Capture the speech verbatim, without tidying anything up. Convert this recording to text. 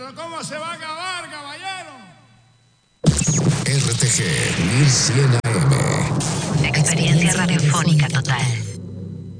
Pero ¿cómo se va a acabar, caballero? R T G mil cien A M. Experiencia radiofónica total.